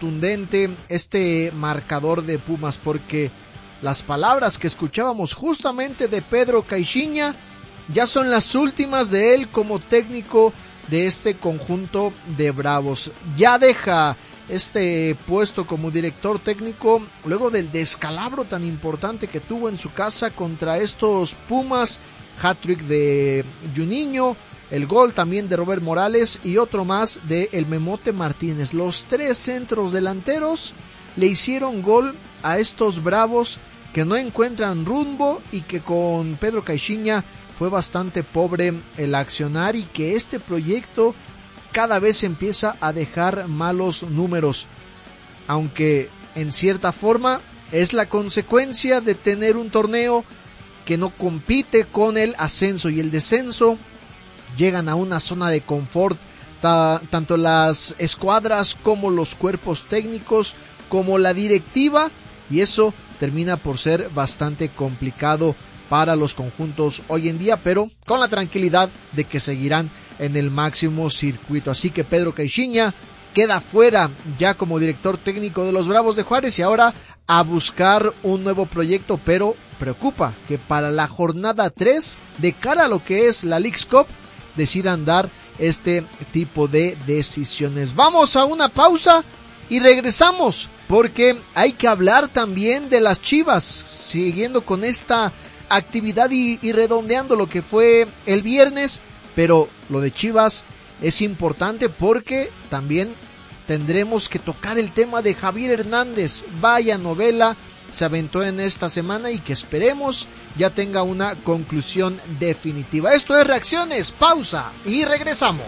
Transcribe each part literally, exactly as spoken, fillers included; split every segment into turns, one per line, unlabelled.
contundente este marcador de Pumas, porque las palabras que escuchábamos justamente de Pedro Caixinha ya son las últimas de él como técnico de este conjunto de Bravos. Ya deja este puesto como director técnico luego del descalabro tan importante que tuvo en su casa contra estos Pumas, hat-trick de Juninho, el gol también de Robert Morales y otro más de el Memote Martínez. Los tres centros delanteros le hicieron gol a estos Bravos que no encuentran rumbo y que con Pedro Caixinha fue bastante pobre el accionar, y que este proyecto cada vez empieza a dejar malos números, aunque en cierta forma es la consecuencia de tener un torneo que no compite con el ascenso y el descenso. Llegan a una zona de confort ta, tanto las escuadras como los cuerpos técnicos como la directiva, y eso termina por ser bastante complicado para los conjuntos hoy en día, pero con la tranquilidad de que seguirán en el máximo circuito. Así que Pedro Caixinha queda fuera ya como director técnico de los Bravos de Juárez, y ahora a buscar un nuevo proyecto, pero preocupa que para la jornada tres, de cara a lo que es la Leagues Cup, decidan dar este tipo de decisiones. Vamos a una pausa y regresamos, porque hay que hablar también de las Chivas, siguiendo con esta actividad y, y redondeando lo que fue el viernes, pero lo de Chivas es importante porque también tendremos que tocar el tema de Javier Hernández. Vaya novela se aventó en esta semana y que esperemos ya tenga una conclusión definitiva. Esto es Reacciones, pausa y regresamos.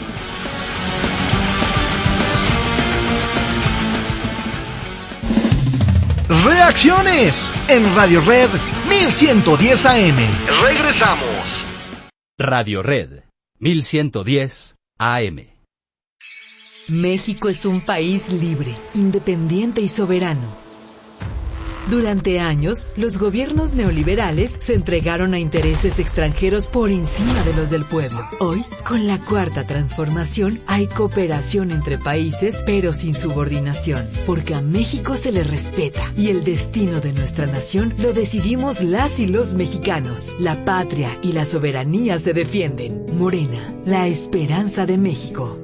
Reacciones en Radio Red mil ciento diez A M. Regresamos.
Radio Red mil ciento diez A M.
México es un país libre, independiente y soberano. Durante años, los gobiernos neoliberales se entregaron a intereses extranjeros por encima de los del pueblo. Hoy, con la cuarta transformación, hay cooperación entre países, pero sin subordinación, porque a México se le respeta y el destino de nuestra nación lo decidimos las y los mexicanos. La patria y la soberanía se defienden. Morena, la esperanza de México.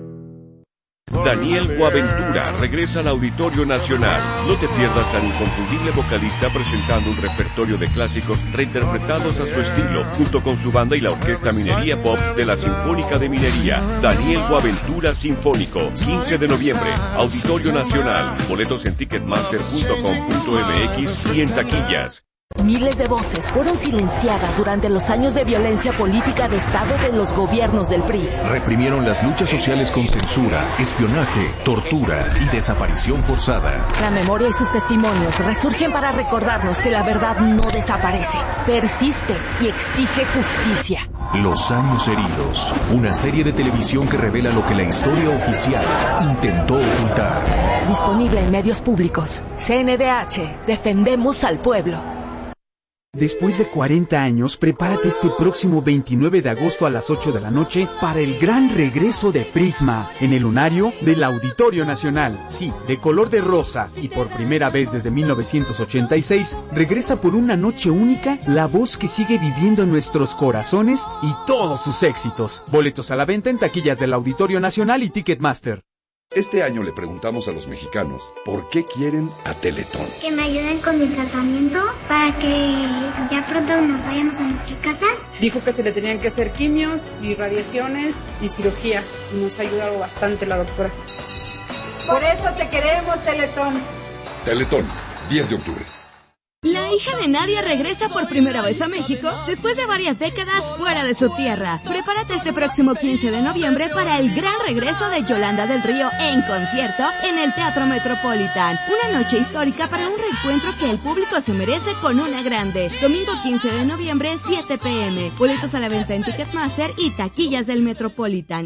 Daniel Boaventura regresa al Auditorio Nacional. No te pierdas al inconfundible vocalista presentando un repertorio de clásicos reinterpretados a su estilo, junto con su banda y la Orquesta Minería Pops de la Sinfónica de Minería. Daniel Boaventura Sinfónico, quince de noviembre, Auditorio Nacional. Boletos en ticketmaster punto com punto m x y en taquillas.
Miles de voces fueron silenciadas durante los años de violencia política de Estado de los gobiernos del P R I.
Reprimieron las luchas sociales con censura, espionaje, tortura y desaparición forzada.
La memoria y sus testimonios resurgen para recordarnos que la verdad no desaparece, persiste y exige justicia.
Los años heridos, una serie de televisión que revela lo que la historia oficial intentó ocultar.
Disponible en medios públicos. C N D H, defendemos al pueblo.
Después de cuarenta años, prepárate este próximo veintinueve de agosto a las ocho de la noche para el gran regreso de Prisma en el lunario del Auditorio Nacional. Sí, de color de rosa, y por primera vez desde mil novecientos ochenta y seis, regresa por una noche única la voz que sigue viviendo en nuestros corazones y todos sus éxitos. Boletos a la venta en taquillas del Auditorio Nacional y Ticketmaster.
Este año le preguntamos a los mexicanos por qué quieren a Teletón.
Que me ayuden con mi tratamiento para que ya pronto nos vayamos a nuestra casa.
Dijo que se le tenían que hacer quimios y radiaciones y cirugía. Y nos ha ayudado bastante la doctora.
Por eso te queremos, Teletón.
Teletón, diez de octubre.
La hija de Nadia regresa por primera vez a México después de varias décadas fuera de su tierra. Prepárate este próximo quince de noviembre para el gran regreso de Yolanda del Río en concierto en el Teatro Metropolitan. Una noche histórica para un reencuentro que el público se merece con una grande. Domingo quince de noviembre, siete pe eme. Boletos a la venta en Ticketmaster y taquillas del Metropolitan.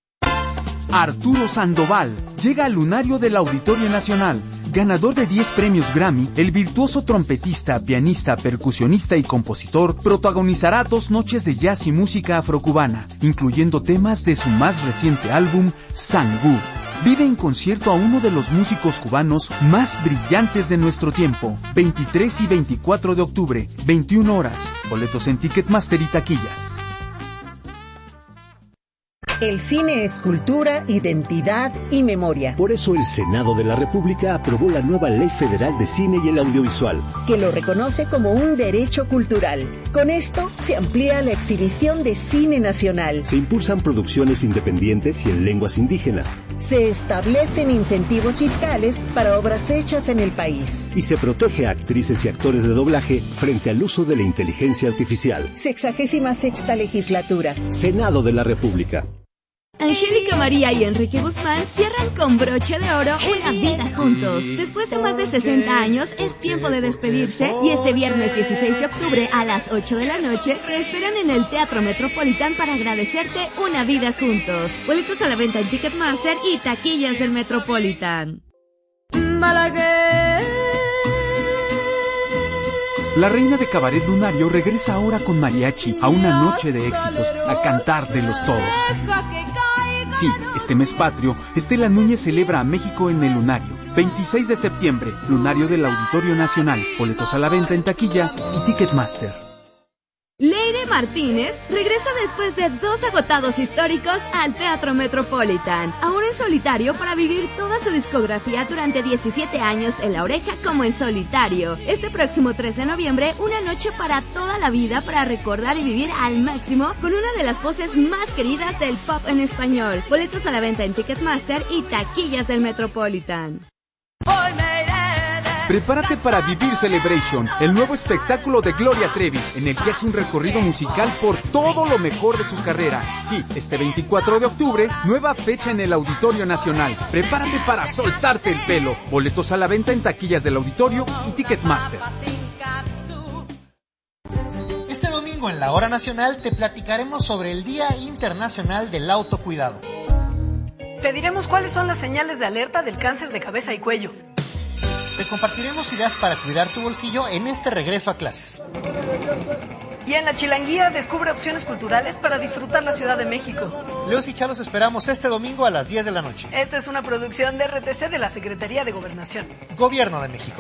Arturo Sandoval llega al lunario del Auditorio Nacional. Ganador de diez premios Grammy, el virtuoso trompetista, pianista, percusionista y compositor protagonizará dos noches de jazz y música afrocubana, incluyendo temas de su más reciente álbum, Sangú. Vive en concierto a uno de los músicos cubanos más brillantes de nuestro tiempo. veintitrés y veinticuatro de octubre, veintiuna horas. Boletos en Ticketmaster y taquillas.
El cine es cultura, identidad y memoria.
Por eso el Senado de la República aprobó la nueva Ley Federal de Cine y el Audiovisual,
que lo reconoce como un derecho cultural. Con esto se amplía la exhibición de cine nacional.
Se impulsan producciones independientes y en lenguas indígenas.
Se establecen incentivos fiscales para obras hechas en el país.
Y se protege a actrices y actores de doblaje frente al uso de la inteligencia artificial.
Sexagésima sexta legislatura.
Senado de la República.
Angélica María y Enrique Guzmán cierran con broche de oro una vida juntos. Después de más de sesenta años, es tiempo de despedirse y este viernes dieciséis de octubre a las ocho de la noche te esperan en el Teatro Metropolitan para agradecerte una vida juntos. Boletos a la venta en Ticketmaster y taquillas del Metropolitan.
La reina de cabaret lunario regresa ahora con mariachi a una noche de éxitos, a cantar de los todos. Sí, este mes patrio, Estela Núñez celebra a México en el Lunario. veintiséis de septiembre, Lunario del Auditorio Nacional. Boletos a la venta en taquilla y Ticketmaster.
Leire Martínez regresa después de dos agotados históricos al Teatro Metropolitan, ahora en solitario para vivir toda su discografía durante diecisiete años en La Oreja como en solitario. Este próximo tres de noviembre, una noche para toda la vida para recordar y vivir al máximo con una de las voces más queridas del pop en español. Boletos a la venta en Ticketmaster y taquillas del Metropolitan.
Prepárate para Vivir Celebration, el nuevo espectáculo de Gloria Trevi, en el que hace un recorrido musical por todo lo mejor de su carrera. Sí, este veinticuatro de octubre, nueva fecha en el Auditorio Nacional. Prepárate para soltarte el pelo. Boletos a la venta en taquillas del Auditorio y Ticketmaster.
Este domingo en la Hora Nacional te platicaremos sobre el Día Internacional del Autocuidado.
Te diremos cuáles son las señales de alerta del cáncer de cabeza y cuello.
Te compartiremos ideas para cuidar tu bolsillo en este regreso a clases.
Y en la Chilanguía descubre opciones culturales para disfrutar la Ciudad de México.
Leos y Chalos esperamos este domingo a las diez de la noche.
Esta es una producción de R T C de la Secretaría de Gobernación.
Gobierno de México.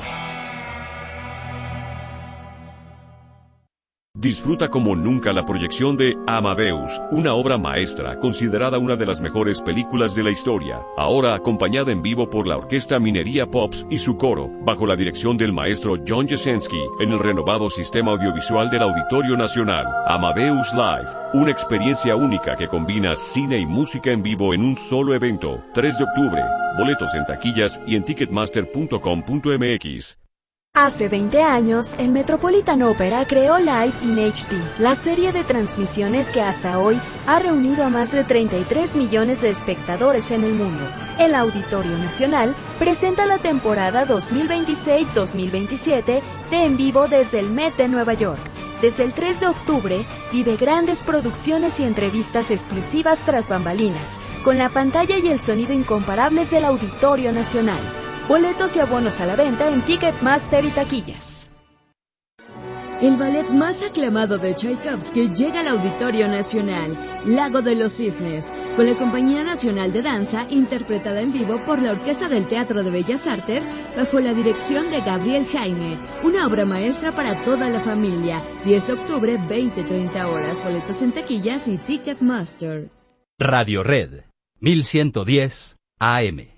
Disfruta como nunca la proyección de Amadeus, una obra maestra considerada una de las mejores películas de la historia, ahora acompañada en vivo por la Orquesta Minería Pops y su coro, bajo la dirección del maestro John Jasenski, en el renovado sistema audiovisual del Auditorio Nacional. Amadeus Live, una experiencia única que combina cine y música en vivo en un solo evento. tres de octubre, boletos en taquillas y en ticketmaster punto com punto m x.
Hace veinte años, el Metropolitan Opera creó Live in H D, la serie de transmisiones que hasta hoy ha reunido a más de treinta y tres millones de espectadores en el mundo. El Auditorio Nacional presenta la temporada dos mil veintiséis dos mil veintisiete de En Vivo desde el Met de Nueva York. Desde el tres de octubre, vive grandes producciones y entrevistas exclusivas tras bambalinas, con la pantalla y el sonido incomparables del Auditorio Nacional. Boletos y abonos a la venta en Ticketmaster y taquillas.
El ballet más aclamado de Tchaikovsky llega al Auditorio Nacional, Lago de los Cisnes, con la Compañía Nacional de Danza, interpretada en vivo por la Orquesta del Teatro de Bellas Artes, bajo la dirección de Gabriel Jaime, una obra maestra para toda la familia. diez de octubre, veinte treinta horas, boletos en taquillas y Ticketmaster.
Radio Red, mil ciento diez A M.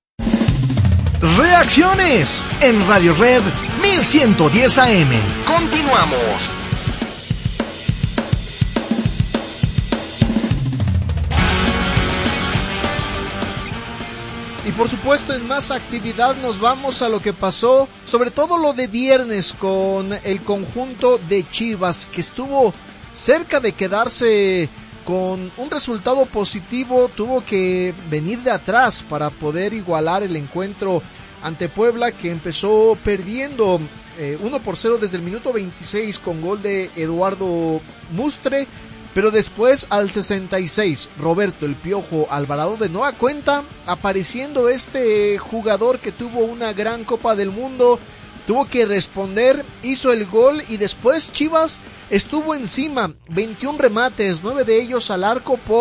Reacciones en Radio Red mil ciento diez A M. Continuamos. Y por supuesto en más actividad nos vamos a lo que pasó, sobre todo lo de viernes con el conjunto de Chivas, que estuvo cerca de quedarse con un resultado positivo. Tuvo que venir de atrás para poder igualar el encuentro ante Puebla, que empezó perdiendo eh, uno por cero desde el minuto veintiséis con gol de Eduardo Mustre, pero después al sesenta y seis Roberto El Piojo Alvarado de nueva cuenta, apareciendo este jugador que tuvo una gran Copa del Mundo, tuvo que responder, hizo el gol y después Chivas estuvo encima, veintiún remates, nueve de ellos al arco por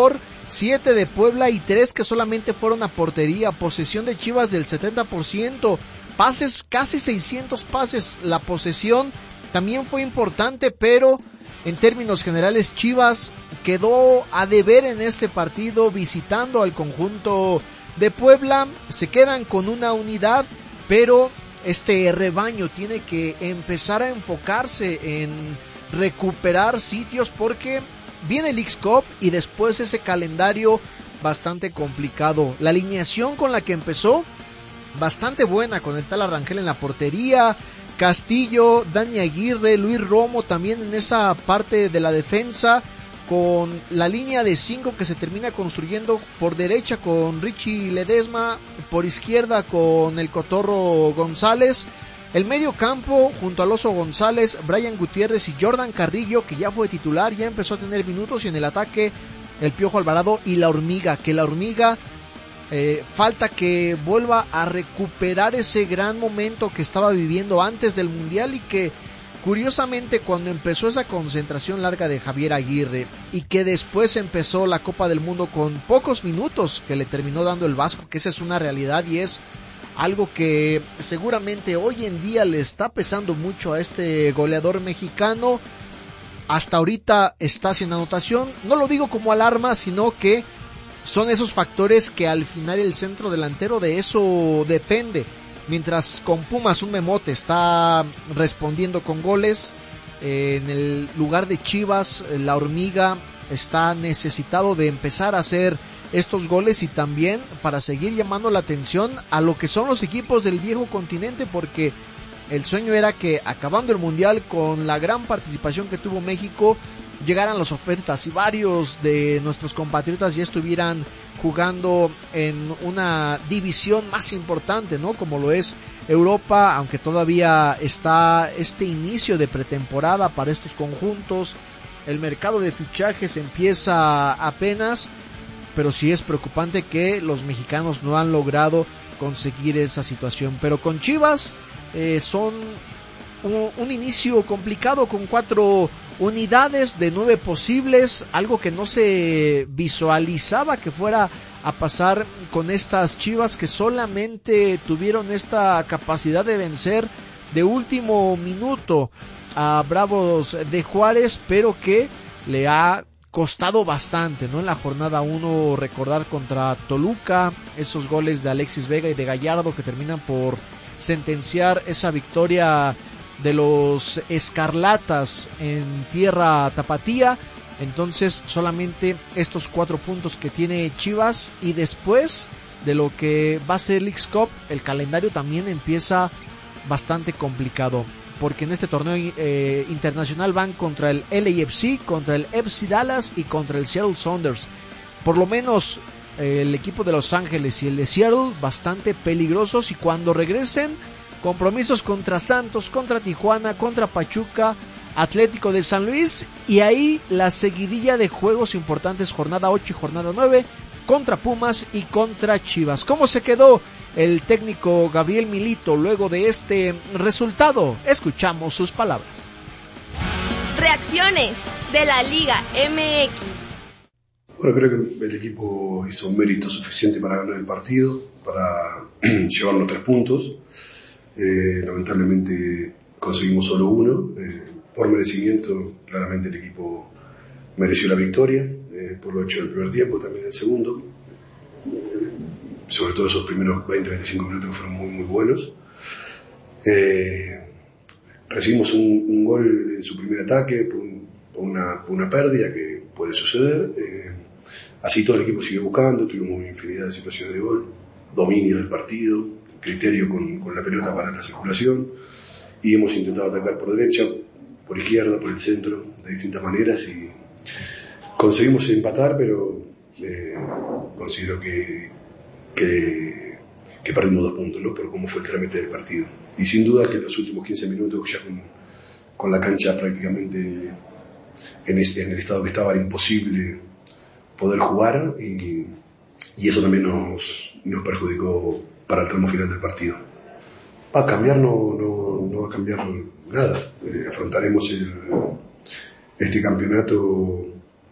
siete de Puebla y tres que solamente fueron a portería. Posesión de Chivas del setenta por ciento, pases, casi seiscientos pases. La posesión también fue importante, pero en términos generales Chivas quedó a deber en este partido visitando al conjunto de Puebla. Se quedan con una unidad, pero este rebaño tiene que empezar a enfocarse en recuperar sitios porque viene el X-Cup y después ese calendario bastante complicado. La alineación con la que empezó, bastante buena, con el tal Arrangel en la portería, Castillo, Dani Aguirre, Luis Romo también en esa parte de la defensa, con la línea de cinco que se termina construyendo por derecha con Richie Ledesma, por izquierda con el Cotorro González, el medio campo junto al Oso González, Brian Gutiérrez y Jordan Carrillo, que ya fue titular, ya empezó a tener minutos, y en el ataque el Piojo Alvarado y la Hormiga, que la Hormiga eh, falta que vuelva a recuperar ese gran momento que estaba viviendo antes del Mundial y que curiosamente cuando empezó esa concentración larga de Javier Aguirre y que después empezó la Copa del Mundo con pocos minutos que le terminó dando el Vasco, que esa es una realidad y es algo que seguramente hoy en día le está pesando mucho a este goleador mexicano. Hasta ahorita está sin anotación, no lo digo como alarma, sino que son esos factores que al final el centro delantero de eso depende. Mientras con Pumas un Memote está respondiendo con goles, eh, en el lugar de Chivas, la Hormiga está necesitado de empezar a hacer estos goles y también para seguir llamando la atención a lo que son los equipos del viejo continente, porque el sueño era que acabando el Mundial con la gran participación que tuvo México, llegaran las ofertas y varios de nuestros compatriotas ya estuvieran jugando en una división más importante, ¿no? Como lo es Europa, aunque todavía está este inicio de pretemporada para estos conjuntos. El mercado de fichajes empieza apenas, pero sí es preocupante que los mexicanos no han logrado conseguir esa situación. Pero con Chivas eh, son un, un inicio complicado con cuatro unidades de nueve posibles, algo que no se visualizaba que fuera a pasar con estas Chivas, que solamente tuvieron esta capacidad de vencer de último minuto a Bravos de Juárez, pero que le ha costado bastante, ¿no? En la jornada uno, recordar contra Toluca, esos goles de Alexis Vega y de Gallardo que terminan por sentenciar esa victoria de los Escarlatas en tierra tapatía. Entonces solamente estos cuatro puntos que tiene Chivas, y después de lo que va a ser el X-Cup, el calendario también empieza bastante complicado, porque en este torneo eh, internacional van contra el L A F C, contra el F C Dallas y contra el Seattle Sounders. Por lo menos eh, el equipo de Los Ángeles y el de Seattle bastante peligrosos, y cuando regresen compromisos contra Santos, contra Tijuana, contra Pachuca, Atlético de San Luis, y ahí la seguidilla de juegos importantes, jornada ocho y jornada nueve, contra Pumas y contra Chivas. ¿Cómo se quedó el técnico Gabriel Milito luego de este resultado? Escuchamos sus palabras.
Reacciones de la Liga M X.
Bueno, creo que el equipo hizo un mérito suficiente para ganar el partido, para llevar los tres puntos. Eh, lamentablemente conseguimos solo uno. Eh, por merecimiento, claramente el equipo mereció la victoria, eh, por lo hecho en el primer tiempo, también en el segundo. Sobre todo esos primeros veinte a veinticinco minutos que fueron muy muy buenos. Eh, recibimos un, un gol en su primer ataque por, un, por, una, por una pérdida que puede suceder. Eh, así todo el equipo siguió buscando, tuvimos una infinidad de situaciones de gol, dominio del partido, criterio con, con la pelota para la circulación, y hemos intentado atacar por derecha, por izquierda, por el centro, de distintas maneras, y conseguimos empatar, pero eh, considero que Que, que perdimos dos puntos, ¿no? Por cómo fue el trámite del partido. Y sin duda que en los últimos quince minutos, ya con, con la cancha prácticamente en, ese, en el estado que estaba, era imposible poder jugar, y, y eso también nos, nos perjudicó para el tramo final del partido. Va a cambiar, no, no, no va a cambiar nada. Eh, afrontaremos el, este campeonato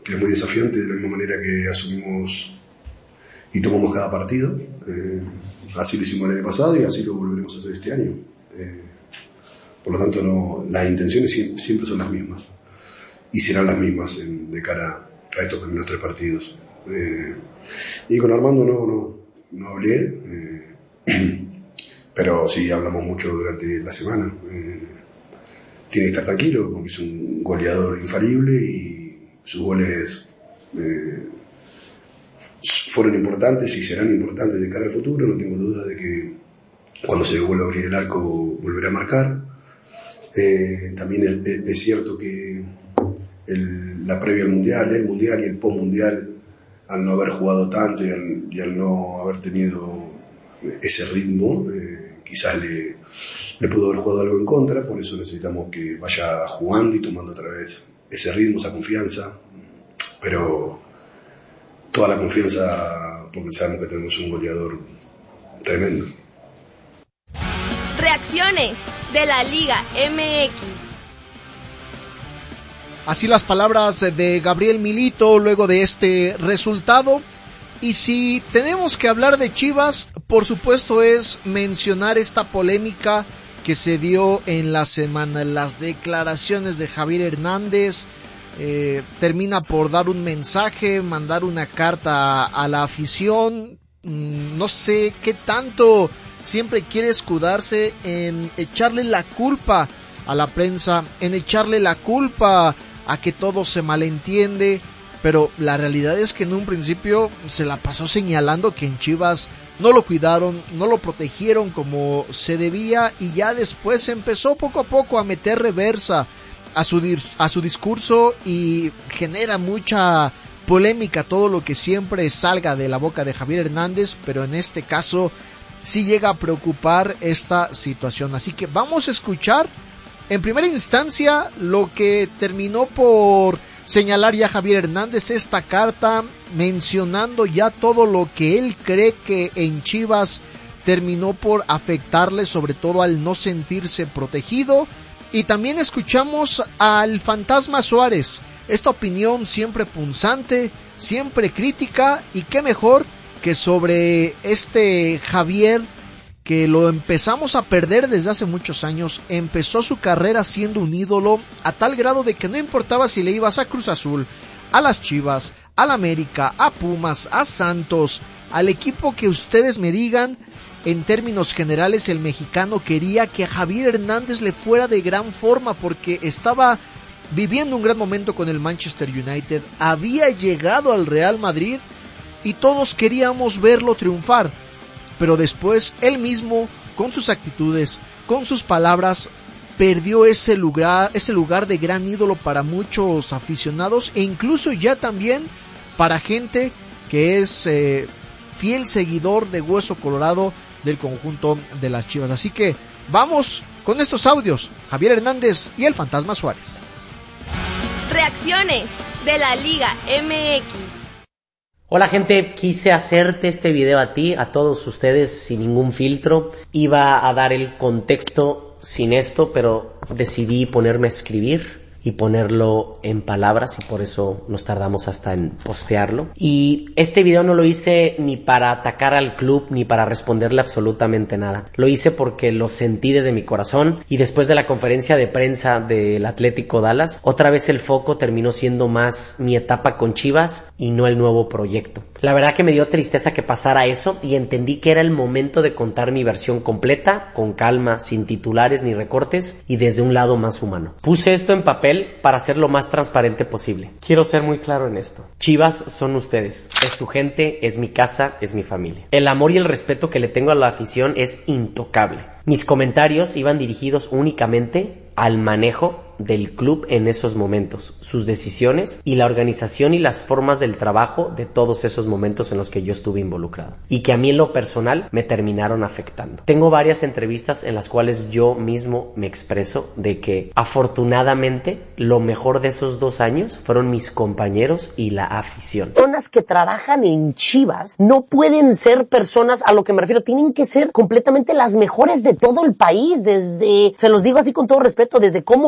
que es muy desafiante de la misma manera que asumimos y tomamos cada partido. Eh, así lo hicimos el año pasado y así lo volveremos a hacer este año. Eh, por lo tanto, no, las intenciones siempre, siempre son las mismas y serán las mismas en, de cara a estos primeros tres partidos. Eh, y con Armando no, no, no hablé, eh, pero sí hablamos mucho durante la semana. Eh, tiene que estar tranquilo porque es un goleador infalible y sus goles eh, fueron importantes y serán importantes de cara al futuro. No tengo duda de que cuando se vuelva a abrir el arco volverá a marcar. Eh, también es, es cierto que el, la previa al mundial, el mundial y el post mundial, al no haber jugado tanto y al, y al no haber tenido ese ritmo, eh, quizás le, le pudo haber jugado algo en contra. Por eso necesitamos que vaya jugando y tomando otra vez ese ritmo, esa confianza, pero toda la confianza porque sabemos que tenemos un goleador tremendo.
Reacciones de la Liga M X.
Así las palabras de Gabriel Milito luego de este resultado. Y si tenemos que hablar de Chivas, por supuesto es mencionar esta polémica que se dio en la semana, las declaraciones de Javier Hernández. Eh, termina por dar un mensaje, mandar una carta a, a la afición. Mm, no sé qué tanto siempre quiere escudarse en echarle la culpa a la prensa, en echarle la culpa a que todo se malentiende, pero la realidad es que en un principio se la pasó señalando que en Chivas no lo cuidaron, no lo protegieron como se debía, y ya después empezó poco a poco a meter reversa a su, a su discurso y genera mucha polémica todo lo que siempre salga de la boca de Javier Hernández, pero en este caso sí llega a preocupar esta situación. Así que vamos a escuchar en primera instancia lo que terminó por señalar ya Javier Hernández, esta carta mencionando ya todo lo que él cree que en Chivas terminó por afectarle, sobre todo al no sentirse protegido. Y también escuchamos al Fantasma Suárez, esta opinión siempre punzante, siempre crítica, y qué mejor que sobre este Javier, que lo empezamos a perder desde hace muchos años. Empezó su carrera siendo un ídolo a tal grado de que no importaba si le ibas a Cruz Azul, a las Chivas, al América, a Pumas, a Santos, al equipo que ustedes me digan. En términos generales, el mexicano quería que a Javier Hernández le fuera de gran forma porque estaba viviendo un gran momento con el Manchester United, había llegado al Real Madrid y todos queríamos verlo triunfar. Pero después él mismo, con sus actitudes, con sus palabras, perdió ese lugar, ese lugar de gran ídolo para muchos aficionados e incluso ya también para gente que es eh, fiel seguidor de Hueso Colorado del conjunto de las Chivas. Así que vamos con estos audios, Javier Hernández y el Fantasma Suárez.
Reacciones de la Liga M X.
Hola gente, quise hacerte este video a ti, a todos ustedes, sin ningún filtro. Iba a dar el contexto sin esto, pero decidí ponerme a escribir y ponerlo en palabras, y por eso nos tardamos hasta en postearlo. Y este video no lo hice ni para atacar al club ni para responderle absolutamente nada. Lo hice porque lo sentí desde mi corazón, y después de la conferencia de prensa del Atlético Dallas, otra vez el foco terminó siendo más mi etapa con Chivas y no el nuevo proyecto. La verdad que me dio tristeza que pasara eso, y entendí que era el momento de contar mi versión completa, con calma, sin titulares ni recortes, y desde un lado más humano. Puse esto en papel para ser lo más transparente posible. Quiero ser muy claro en esto. Chivas son ustedes, es su gente, es mi casa, es mi familia. El amor y el respeto que le tengo a la afición es intocable. Mis comentarios iban dirigidos únicamente al manejo del club en esos momentos, sus decisiones y la organización y las formas del trabajo de todos esos momentos en los que yo estuve involucrado, y que a mí en lo personal me terminaron afectando. Tengo varias entrevistas en las cuales yo mismo me expreso de que afortunadamente lo mejor de esos dos años fueron mis compañeros y la afición. Personas que trabajan en Chivas no pueden ser personas, a lo que me refiero, tienen que ser completamente las mejores de todo el país, desde, se los digo así con todo respeto, desde cómo los del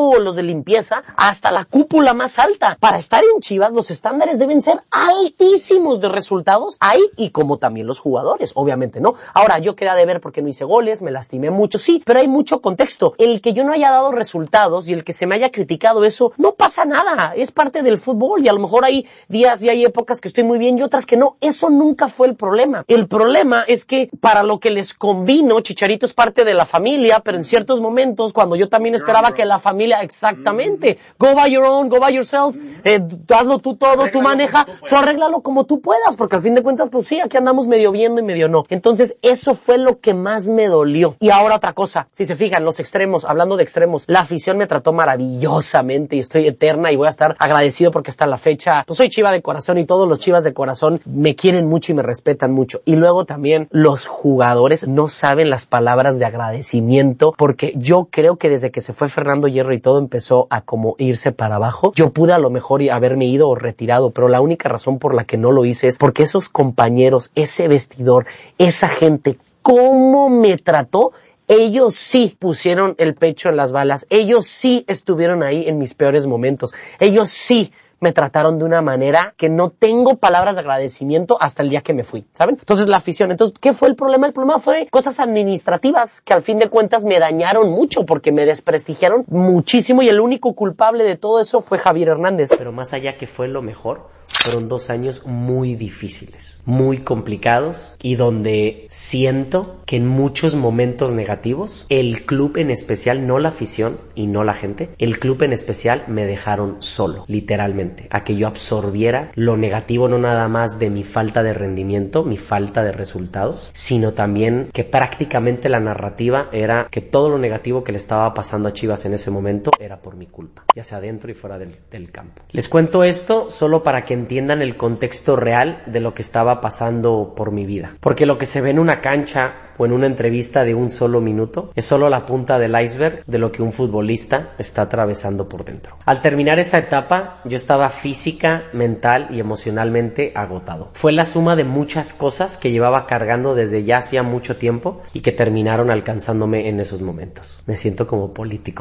limpieza hasta la cúpula más alta. Para estar en Chivas, los estándares deben ser altísimos de resultados ahí y como también los jugadores, obviamente, ¿no? Ahora, yo quedé de ver porque no hice goles, me lastimé mucho, sí, pero hay mucho contexto. El que yo no haya dado resultados y el que se me haya criticado eso, no pasa nada, es parte del fútbol y a lo mejor hay días y hay épocas que estoy muy bien y otras que no. Eso nunca fue el problema. El problema es que para lo que les convino, Chicharito es parte de la familia, pero en ciertos momentos, cuando yo también esperaba que la familia, exactamente, go by your own, go by yourself, eh, hazlo tú todo, tú maneja, tú arréglalo como tú puedas, porque al fin de cuentas, pues sí, aquí andamos medio viendo y medio no. Entonces, eso fue lo que más me dolió. Y ahora otra cosa, si se fijan, los extremos, hablando de extremos, la afición me trató maravillosamente y estoy eterna y voy a estar agradecido porque hasta la fecha, pues soy chiva de corazón y todos los chivas de corazón me quieren mucho y me respetan mucho. Y luego también los jugadores no saben las palabras de agradecimiento, porque yo creo que desde que se fue Fernando Hierro y todo empezó a como irse para abajo, yo pude a lo mejor haberme ido o retirado, pero la única razón por la que no lo hice es porque esos compañeros, ese vestidor, esa gente, cómo me trató. Ellos sí pusieron el pecho en las balas, ellos sí estuvieron ahí en mis peores momentos, ellos sí me trataron de una manera que no tengo palabras de agradecimiento hasta el día que me fui, ¿saben? Entonces la afición, entonces, ¿qué fue el problema? El problema fue cosas administrativas que al fin de cuentas me dañaron mucho porque me desprestigiaron muchísimo y el único culpable de todo eso fue Javier Hernández. Pero más allá que fue lo mejor, fueron dos años muy difíciles, muy complicados y donde siento que en muchos momentos negativos, el club en especial, no la afición y no la gente, el club en especial me dejaron solo, literalmente, a que yo absorbiera lo negativo no nada más de mi falta de rendimiento, mi falta de resultados, sino también que prácticamente la narrativa era que todo lo negativo que le estaba pasando a Chivas en ese momento era por mi culpa, ya sea dentro y fuera del, del campo. Les cuento esto solo para que entiendan el contexto real de lo que estaba pasando por mi vida. Porque lo que se ve en una cancha o en una entrevista de un solo minuto es solo la punta del iceberg de lo que un futbolista está atravesando por dentro. Al terminar esa etapa, yo estaba física, mental y emocionalmente agotado. Fue la suma de muchas cosas que llevaba cargando desde ya hacía mucho tiempo y que terminaron alcanzándome en esos momentos. Me siento como político.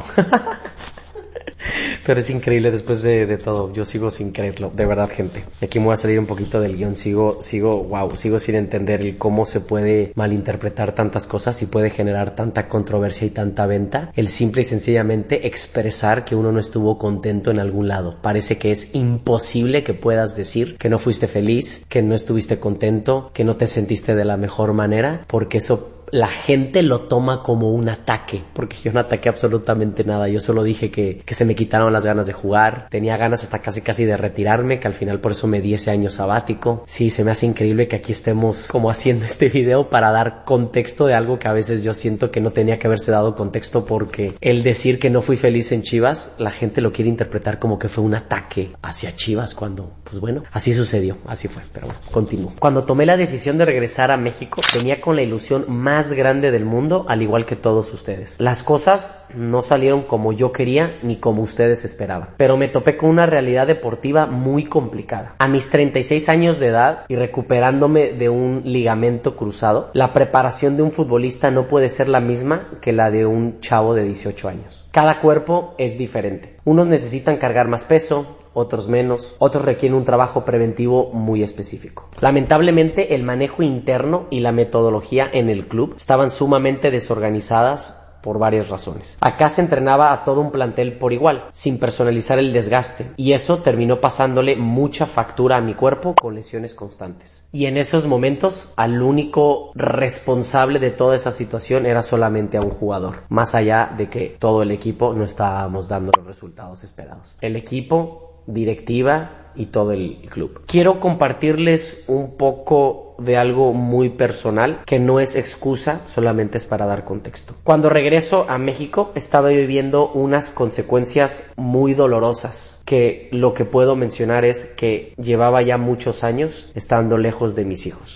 Pero es increíble después de, de todo. Yo sigo sin creerlo, de verdad, gente. Aquí me voy a salir un poquito del guión. Sigo, sigo, wow, sigo sin entender el cómo se puede malinterpretar tantas cosas y puede generar tanta controversia y tanta venta. El simple y sencillamente expresar que uno no estuvo contento en algún lado. Parece que es imposible que puedas decir que no fuiste feliz, que no estuviste contento, que no te sentiste de la mejor manera, porque eso la gente lo toma como un ataque, porque yo no ataqué absolutamente nada. Yo solo dije que, que se me quitaron las ganas de jugar, tenía ganas hasta casi casi de retirarme, que al final por eso me di ese año sabático. Sí, se me hace increíble que aquí estemos como haciendo este video para dar contexto de algo que a veces yo siento que no tenía que haberse dado contexto, porque el decir que no fui feliz en Chivas, la gente lo quiere interpretar como que fue un ataque hacia Chivas, cuando, pues bueno, así sucedió, así fue, pero bueno, continúo. Cuando tomé la decisión de regresar a México, venía con la ilusión más más grande del mundo, al igual que todos ustedes. Las cosas no salieron como yo quería ni como ustedes esperaban, pero me topé con una realidad deportiva muy complicada. A mis treinta y seis años de edad y recuperándome de un ligamento cruzado, la preparación de un futbolista no puede ser la misma que la de un chavo de dieciocho años. Cada cuerpo es diferente. Unos necesitan cargar más peso, otros menos, otros requieren un trabajo preventivo muy específico. Lamentablemente, el manejo interno y la metodología en el club estaban sumamente desorganizadas por varias razones. Acá se entrenaba a todo un plantel por igual, sin personalizar el desgaste, y eso terminó pasándole mucha factura a mi cuerpo con lesiones constantes. Y en esos momentos, al único responsable de toda esa situación era solamente a un jugador, más allá de que todo el equipo no estábamos dando los resultados esperados. El equipo, directiva y todo el club. Quiero compartirles un poco de algo muy personal, que no es excusa, solamente es para dar contexto. Cuando regreso a México, estaba viviendo unas consecuencias muy dolorosas, que lo que puedo mencionar es que llevaba ya muchos años estando lejos de mis hijos.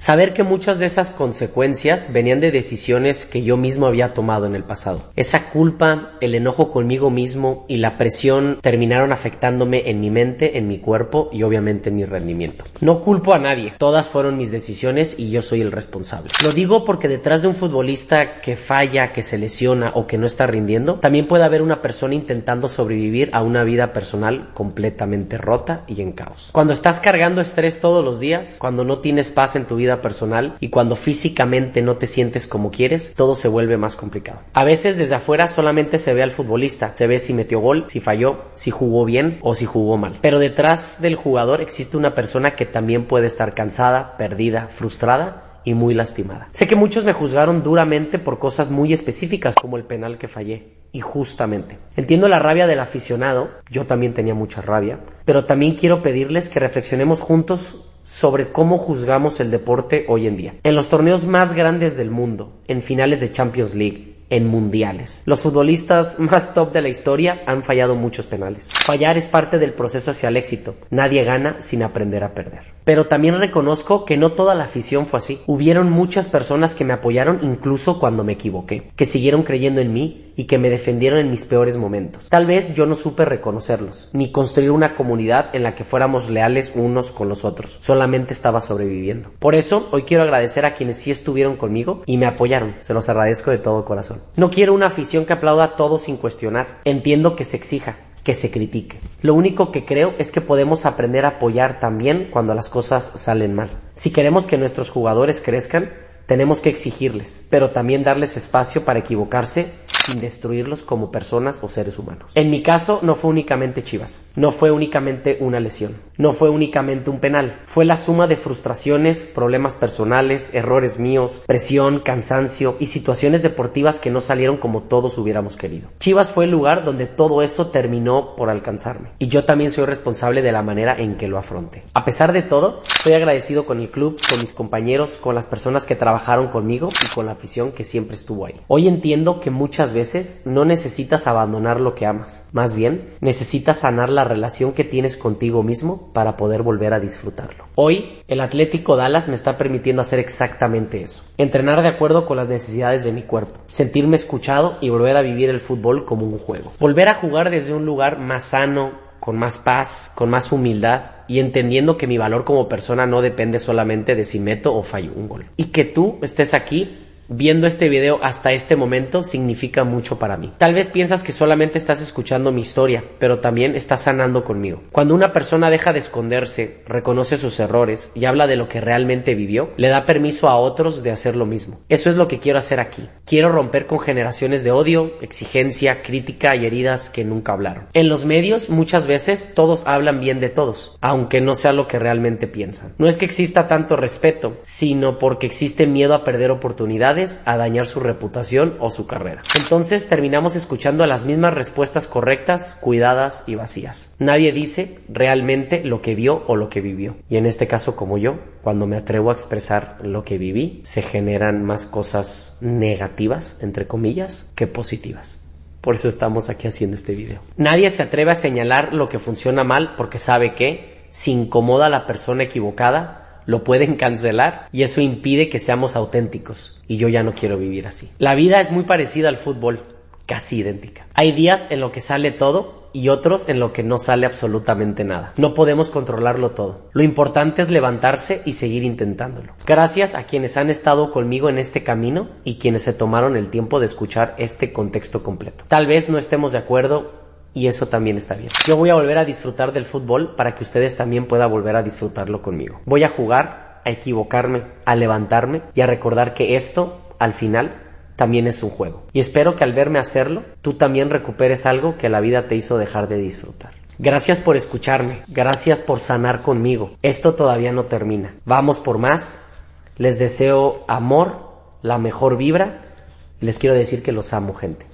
Saber que muchas de esas consecuencias venían de decisiones que yo mismo había tomado en el pasado. Esa culpa, el enojo conmigo mismo y la presión terminaron afectándome en mi mente, en mi cuerpo y obviamente en mi rendimiento. No culpo a nadie, todas fueron mis decisiones y yo soy el responsable. Lo digo porque detrás de un futbolista que falla, que se lesiona o que no está rindiendo, también puede haber una persona intentando sobrevivir a una vida personal completamente rota y en caos. Cuando estás cargando estrés todos los días, cuando no tienes paz en tu vida personal y cuando físicamente no te sientes como quieres, todo se vuelve más complicado. A veces desde afuera solamente se ve al futbolista, se ve si metió gol, si falló, si jugó bien o si jugó mal. Pero detrás del jugador existe una persona que también puede estar cansada, perdida, frustrada y muy lastimada. Sé que muchos me juzgaron duramente por cosas muy específicas como el penal que fallé. Y justamente, entiendo la rabia del aficionado, yo también tenía mucha rabia, pero también quiero pedirles que reflexionemos juntos sobre cómo juzgamos el deporte hoy en día. En los torneos más grandes del mundo, en finales de Champions League, en mundiales, los futbolistas más top de la historia han fallado muchos penales. Fallar es parte del proceso hacia el éxito. Nadie gana sin aprender a perder. Pero también reconozco que no toda la afición fue así. Hubieron muchas personas que me apoyaron incluso cuando me equivoqué, que siguieron creyendo en mí y que me defendieron en mis peores momentos. Tal vez yo no supe reconocerlos, ni construir una comunidad en la que fuéramos leales unos con los otros. Solamente estaba sobreviviendo. Por eso, hoy quiero agradecer a quienes sí estuvieron conmigo y me apoyaron. Se los agradezco de todo corazón. No quiero una afición que aplauda a todo sin cuestionar. Entiendo que se exija, que se critique. Lo único que creo es que podemos aprender a apoyar también cuando las cosas salen mal. Si queremos que nuestros jugadores crezcan, tenemos que exigirles, pero también darles espacio para equivocarse sin destruirlos como personas o seres humanos. En mi caso no fue únicamente Chivas, no fue únicamente una lesión, no fue únicamente un penal, fue la suma de frustraciones, problemas personales, errores míos, presión, cansancio y situaciones deportivas que no salieron como todos hubiéramos querido. Chivas fue el lugar donde todo eso terminó por alcanzarme y yo también soy responsable de la manera en que lo afronté. A pesar de todo, estoy agradecido con el club, con mis compañeros, con las personas que trabajaron conmigo y con la afición que siempre estuvo ahí. Hoy entiendo que muchas veces no necesitas abandonar lo que amas, más bien necesitas sanar la relación que tienes contigo mismo para poder volver a disfrutarlo. Hoy el Atlético Dallas me está permitiendo hacer exactamente eso, entrenar de acuerdo con las necesidades de mi cuerpo, sentirme escuchado y volver a vivir el fútbol como un juego, volver a jugar desde un lugar más sano, con más paz, con más humildad y entendiendo que mi valor como persona no depende solamente de si meto o fallo un gol. Y que tú estés aquí viendo este video hasta este momento significa mucho para mí. Tal vez piensas que solamente estás escuchando mi historia, pero también estás sanando conmigo. Cuando una persona deja de esconderse, reconoce sus errores y habla de lo que realmente vivió, le da permiso a otros de hacer lo mismo. Eso es lo que quiero hacer aquí. Quiero romper con generaciones de odio, exigencia, crítica y heridas que nunca hablaron. En los medios, muchas veces, todos hablan bien de todos, aunque no sea lo que realmente piensan. No es que exista tanto respeto, sino porque existe miedo a perder oportunidades, a dañar su reputación o su carrera. Entonces terminamos escuchando las mismas respuestas correctas, cuidadas y vacías. Nadie dice realmente lo que vio o lo que vivió. Y en este caso, como yo, cuando me atrevo a expresar lo que viví, se generan más cosas negativas, entre comillas, que positivas. Por eso estamos aquí haciendo este video. Nadie se atreve a señalar lo que funciona mal porque sabe que, si incomoda a la persona equivocada, lo pueden cancelar y eso impide que seamos auténticos y yo ya no quiero vivir así. La vida es muy parecida al fútbol, casi idéntica. Hay días en los que sale todo y otros en los que no sale absolutamente nada. No podemos controlarlo todo. Lo importante es levantarse y seguir intentándolo. Gracias a quienes han estado conmigo en este camino y quienes se tomaron el tiempo de escuchar este contexto completo. Tal vez no estemos de acuerdo y eso también está bien. Yo voy a volver a disfrutar del fútbol para que ustedes también puedan volver a disfrutarlo conmigo. Voy a jugar, a equivocarme, a levantarme y a recordar que esto, al final, también es un juego. Y espero que al verme hacerlo, tú también recuperes algo que la vida te hizo dejar de disfrutar. Gracias por escucharme, gracias por sanar conmigo. Esto todavía no termina. Vamos por más. Les deseo amor, la mejor vibra. Y les quiero decir que los amo, gente.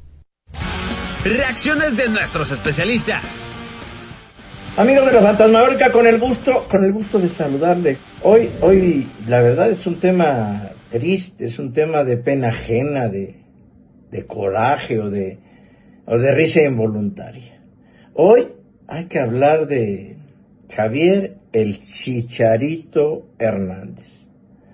Reacciones de nuestros especialistas.
Amigos de la Fantasmagórica, con el gusto, con el gusto de saludarle. Hoy, hoy, la verdad es un tema triste, es un tema de pena ajena, de, de coraje o de, o de risa involuntaria. Hoy hay que hablar de Javier el Chicharito Hernández.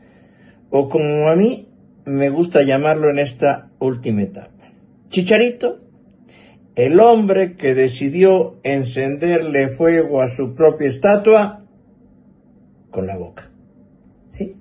o como a mí me gusta llamarlo en esta última etapa, Chicharito, el hombre que decidió encenderle fuego a su propia estatua con la boca. ¿Sí?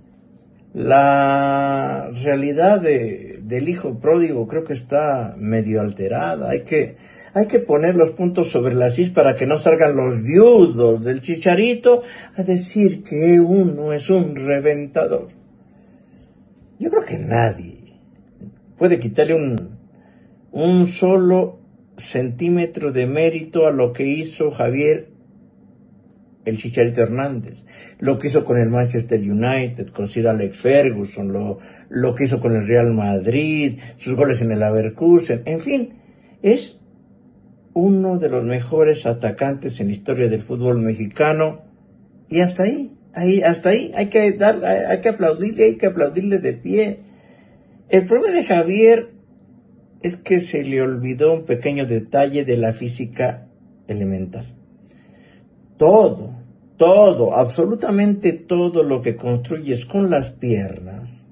La realidad de, del hijo pródigo creo que está medio alterada. Hay que, hay que poner los puntos sobre las is para que no salgan los viudos del Chicharito a decir que uno es un reventador. Yo creo que nadie puede quitarle un, un solo centímetro de mérito a lo que hizo Javier el Chicharito Hernández, lo que hizo con el Manchester United, con Sir Alex Ferguson, lo, lo que hizo con el Real Madrid, sus goles en el Leverkusen, en fin, es uno de los mejores atacantes en la historia del fútbol mexicano, y hasta ahí, ahí hasta ahí, hay que dar, hay, hay que aplaudirle, hay que aplaudirle de pie. El problema de Javier es que se le olvidó un pequeño detalle de la física elemental. Todo, todo, absolutamente todo lo que construyes con las piernas,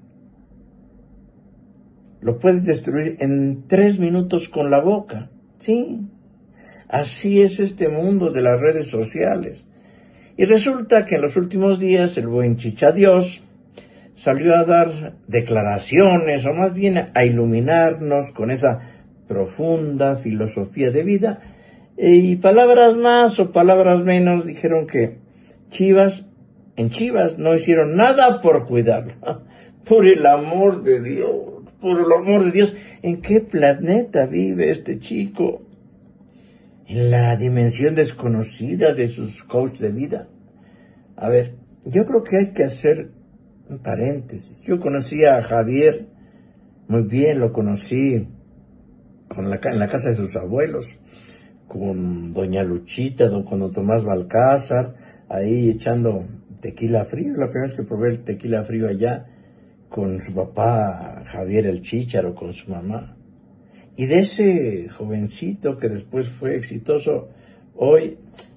lo puedes destruir en tres minutos con la boca. Sí, así es este mundo de las redes sociales. Y resulta que en los últimos días el buen Chichadios salió a dar declaraciones, o más bien a iluminarnos con esa profunda filosofía de vida, y palabras más o palabras menos dijeron que Chivas, en Chivas no hicieron nada por cuidarlo. Por el amor de Dios, por el amor de Dios, ¿en qué planeta vive este chico? En la dimensión desconocida de sus coaches de vida. A ver, yo creo que hay que hacer un paréntesis. Yo conocí a Javier muy bien, lo conocí con la, en la casa de sus abuelos, con doña Luchita, don, con don Tomás Balcázar, ahí echando tequila frío. La primera vez que probé el tequila frío allá, con su papá Javier el Chícharo, con su mamá. Y de ese jovencito que después fue exitoso, hoy,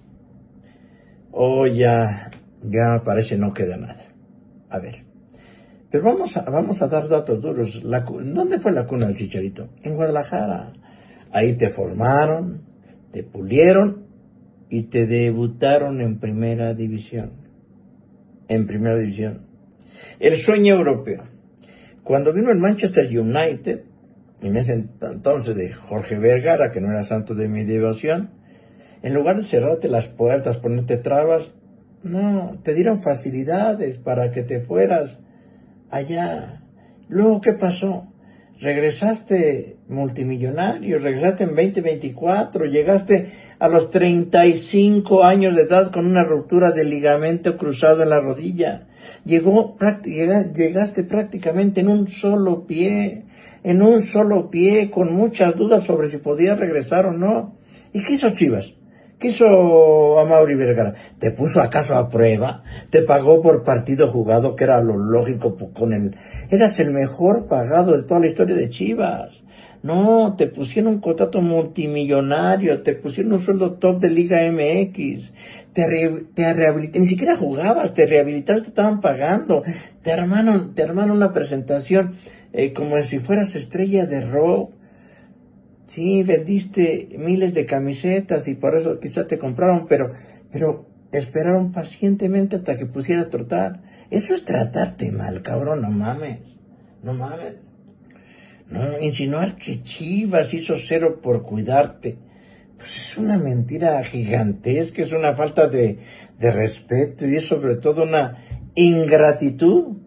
hoy ya, ya parece no queda nada. A ver, pero vamos a, vamos a dar datos duros. La, ¿Dónde fue la cuna del Chicharito? En Guadalajara. Ahí te formaron, te pulieron y te debutaron en primera división. En primera división. El sueño europeo. Cuando vino el Manchester United, en ese entonces de Jorge Vergara, que no era santo de mi devoción, en lugar de cerrarte las puertas, ponerte trabas, no, te dieron facilidades para que te fueras allá. Luego, ¿qué pasó? Regresaste multimillonario, regresaste en veinte veinticuatro, llegaste a los treinta y cinco años de edad con una ruptura del ligamento cruzado en la rodilla. Llegó, llegaste prácticamente en un solo pie, en un solo pie, con muchas dudas sobre si podías regresar o no. ¿Y qué hizo Chivas? ¿Qué hizo Amaury Vergara? ¿Te puso acaso a prueba? ¿Te pagó por partido jugado, que era lo lógico con el... Eras el mejor pagado de toda la historia de Chivas. No, te pusieron un contrato multimillonario, te pusieron un sueldo top de Liga M X, te, re, te rehabilitaron, ni siquiera jugabas, te rehabilitaron, te estaban pagando, te armaron, te armaron una presentación eh, como si fueras estrella de rock. Sí, vendiste miles de camisetas y por eso quizás te compraron, pero, pero esperaron pacientemente hasta que pusieras trotar. Eso es tratarte mal, cabrón, no mames, no mames. No, insinuar que Chivas hizo cero por cuidarte, pues es una mentira gigantesca, es una falta de, de respeto y es sobre todo una ingratitud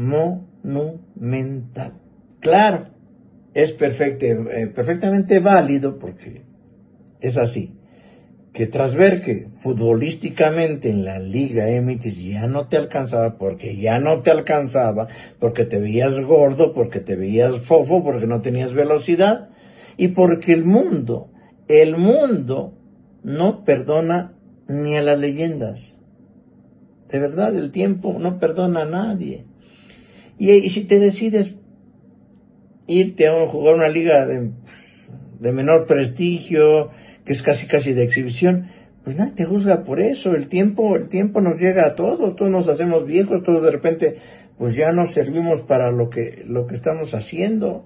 monumental. Claro, es perfecto, eh, perfectamente válido, porque es así, que tras ver que futbolísticamente en la Liga M X ya no te alcanzaba, porque ya no te alcanzaba, porque te veías gordo, porque te veías fofo, porque no tenías velocidad, y porque el mundo, el mundo no perdona ni a las leyendas. De verdad, el tiempo no perdona a nadie. Y, y si te decides irte a jugar una liga de, de menor prestigio, que es casi casi de exhibición, pues nadie te juzga por eso. El tiempo, el tiempo nos llega a todos, todos nos hacemos viejos, todos de repente pues ya no servimos para lo que, lo que estamos haciendo.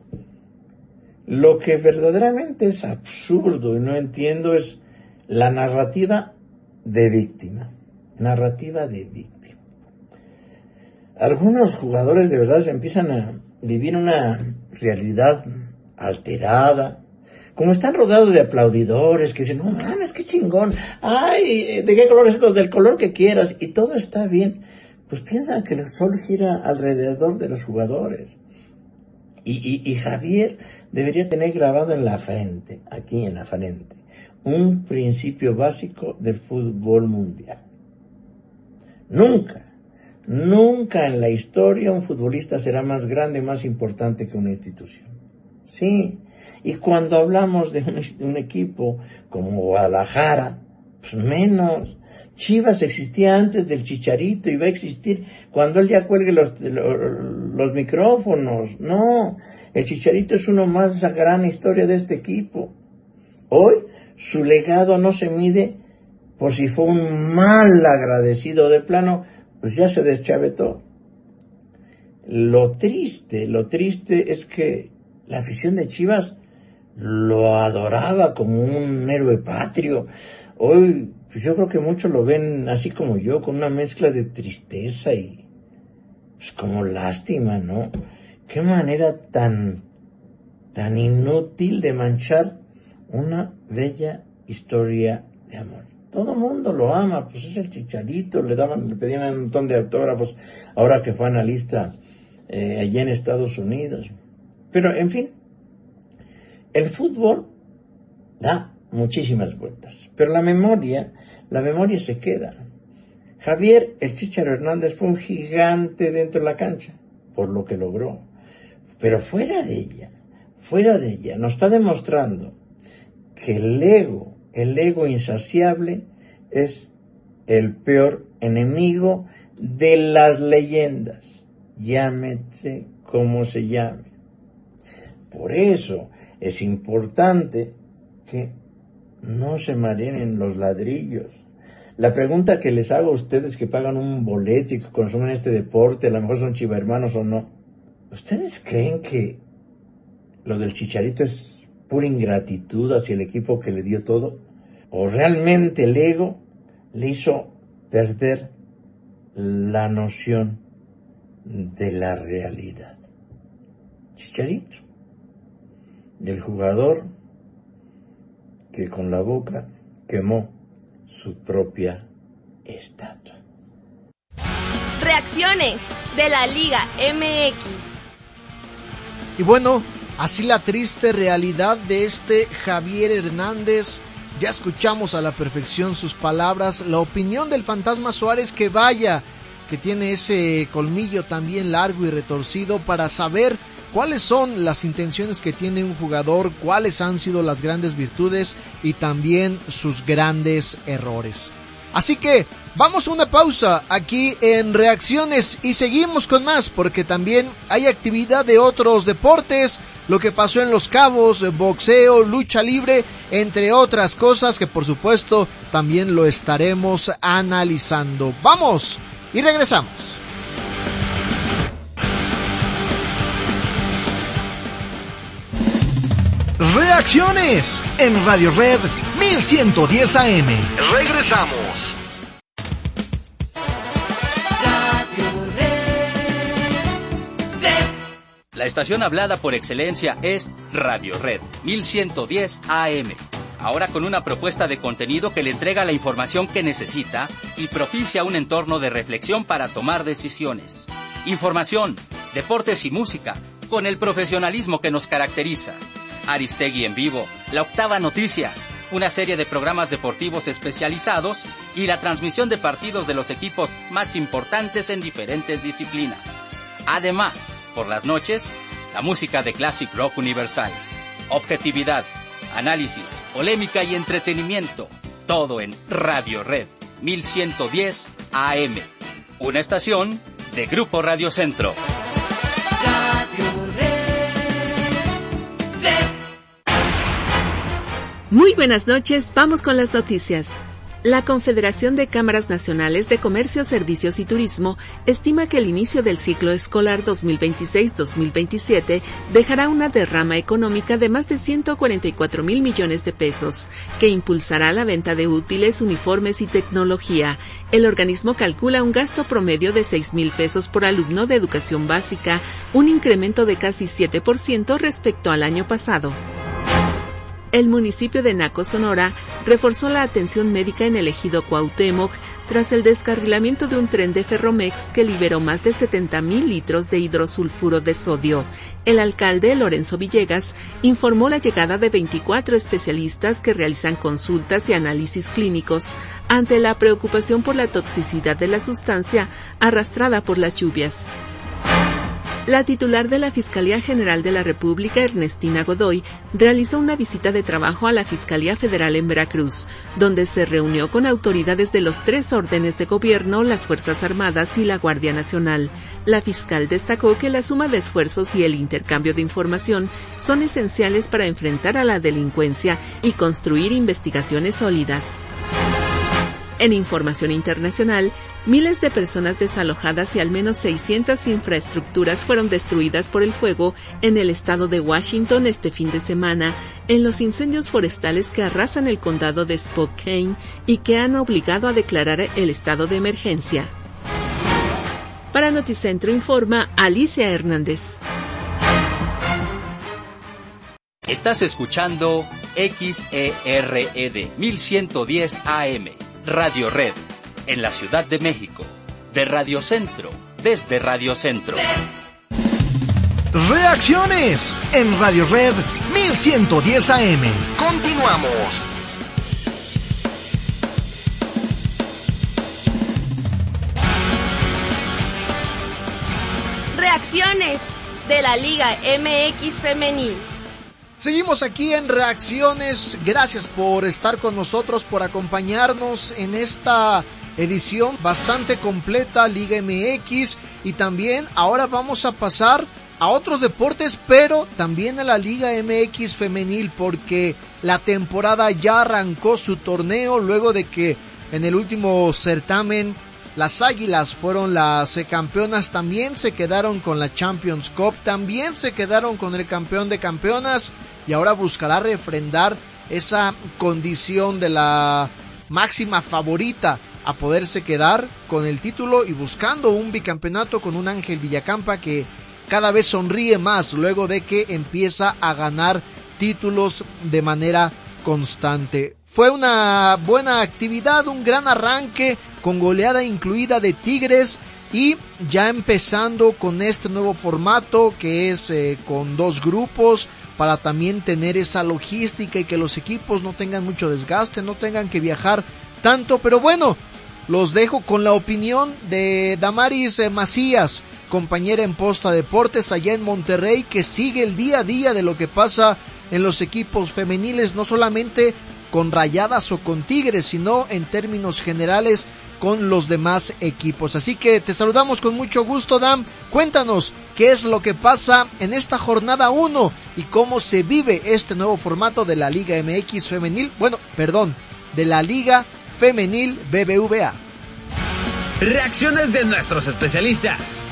Lo que verdaderamente es absurdo y no entiendo es la narrativa de víctima. Narrativa de víctima. Algunos jugadores de verdad se empiezan a vivir una realidad alterada. Como están rodeados de aplaudidores que dicen, no mames, qué chingón. Ay, ¿de qué color es esto? Del color que quieras. Y todo está bien. Pues piensan que el sol gira alrededor de los jugadores. Y, y, y Javier debería tener grabado en la frente, aquí en la frente, un principio básico del fútbol mundial. Nunca, nunca en la historia un futbolista será más grande, más importante que una institución. Sí, y cuando hablamos de un, de un equipo como Guadalajara, pues menos. Chivas existía antes del Chicharito y va a existir cuando él ya cuelgue los, los, los micrófonos. No, el Chicharito es uno más de esa gran historia de este equipo. Hoy su legado no se mide por si fue un mal agradecido de plano, pues ya se deschavetó. Lo triste, lo triste es que la afición de Chivas lo adoraba como un héroe patrio. Hoy pues yo creo que muchos lo ven así como yo, con una mezcla de tristeza y pues como lástima, ¿no? Qué manera tan, tan inútil de manchar una bella historia de amor. Todo mundo lo ama, pues es el Chicharito, le daban, le pedían un montón de autógrafos ahora que fue analista eh, allá en Estados Unidos. Pero, en fin, el fútbol da muchísimas vueltas, pero la memoria, la memoria se queda. Javier, el Chícharo Hernández, fue un gigante dentro de la cancha, por lo que logró, pero fuera de ella, fuera de ella, nos está demostrando que el ego, el ego insaciable, es el peor enemigo de las leyendas, llámese como se llame. Por eso es importante que no se mareen los ladrillos. La pregunta que les hago a ustedes que pagan un boleto y que consumen este deporte, a lo mejor son chivahermanos o no, ¿ustedes creen que lo del Chicharito es pura ingratitud hacia el equipo que le dio todo? ¿O realmente el ego le hizo perder la noción de la realidad? Chicharito, el jugador que con la boca quemó su propia estatua.
Reacciones de la Liga M X.
Y bueno, así la triste realidad de este Javier Hernández. Ya escuchamos a la perfección sus palabras, la opinión del Fantasma Suárez, que vaya, que tiene ese colmillo también largo y retorcido para saber cuáles son las intenciones que tiene un jugador, cuáles han sido las grandes virtudes y también sus grandes errores. Así que vamos a una pausa aquí en Reacciones y seguimos con más, porque también hay actividad de otros deportes, lo que pasó en Los Cabos, boxeo, lucha libre, entre otras cosas que por supuesto también lo estaremos analizando. Vamos y regresamos.
Reacciones en Radio Red mil ciento diez A M. Regresamos.
La estación hablada por excelencia es Radio Red mil ciento diez A M. Ahora con una propuesta de contenido que le entrega la información que necesita y propicia un entorno de reflexión para tomar decisiones. Información, deportes y música, con el profesionalismo que nos caracteriza. Aristegui en vivo, La Octava Noticias, una serie de programas deportivos especializados y la transmisión de partidos de los equipos más importantes en diferentes disciplinas. Además, por las noches, la música de Classic Rock Universal. Objetividad, análisis, polémica y entretenimiento, todo en Radio Red mil ciento diez A M, una estación de Grupo Radio Centro.
Muy buenas noches, vamos con las noticias.
La Confederación de Cámaras Nacionales de Comercio, Servicios y Turismo estima que el inicio del ciclo escolar dos mil veintiséis dos mil veintisiete dejará una derrama económica de más de ciento cuarenta y cuatro mil millones de pesos, que impulsará la venta de útiles, uniformes y tecnología. El organismo calcula un gasto promedio de seis mil pesos por alumno de educación básica, un incremento de casi siete por ciento respecto al año pasado. El municipio de Naco, Sonora, reforzó la atención médica en el ejido Cuauhtémoc tras el descarrilamiento de un tren de Ferromex que liberó más de setenta mil litros de hidrosulfuro de sodio. El alcalde, Lorenzo Villegas, informó la llegada de veinticuatro especialistas que realizan consultas y análisis clínicos ante la preocupación por la toxicidad de la sustancia arrastrada por las lluvias. La titular de la Fiscalía General de la República, Ernestina Godoy, realizó una visita de trabajo a la Fiscalía Federal en Veracruz, donde se reunió con autoridades de los tres órdenes de gobierno, las Fuerzas Armadas y la Guardia Nacional. La fiscal destacó que la suma de esfuerzos y el intercambio de información son esenciales para enfrentar a la delincuencia y construir investigaciones sólidas. En información internacional, miles de personas desalojadas y al menos seiscientas infraestructuras fueron destruidas por el fuego en el estado de Washington este fin de semana, en los incendios forestales que arrasan el condado de Spokane y que han obligado a declarar el estado de emergencia. Para Noticentro informa Alicia Hernández.
Estás escuchando X E R E D mil ciento diez A M. Radio Red, en la Ciudad de México, de Radio Centro, desde Radio Centro.
Reacciones en Radio Red mil ciento diez A M. Continuamos.
Reacciones de la Liga M X Femenil.
Seguimos aquí en Reacciones. Gracias por estar con nosotros, por acompañarnos en esta edición bastante completa, Liga M X, y también ahora vamos a pasar a otros deportes, pero también a la Liga M X femenil, porque la temporada ya arrancó su torneo luego de que en el último certamen las Águilas fueron las campeonas. También se quedaron con la Champions Cup, también se quedaron con el campeón de campeonas, y ahora buscará refrendar esa condición de la máxima favorita a poderse quedar con el título y buscando un bicampeonato con un Ángel Villacampa que cada vez sonríe más luego de que empieza a ganar títulos de manera constante. Fue una buena actividad, un gran arranque con goleada incluida de Tigres, y ya empezando con este nuevo formato que es eh, con dos grupos, para también tener esa logística y que los equipos no tengan mucho desgaste, no tengan que viajar tanto. Pero bueno, los dejo con la opinión de Damaris eh, Macías, compañera en Posta Deportes allá en Monterrey, que sigue el día a día de lo que pasa en los equipos femeniles, no solamente con Rayadas o con Tigres, sino en términos generales con los demás equipos. Así que te saludamos con mucho gusto, Dam. Cuéntanos qué es lo que pasa en esta jornada uno y cómo se vive este nuevo formato de la Liga M X femenil, bueno, perdón, de la Liga Femenil B B V A.
Reacciones de nuestros especialistas.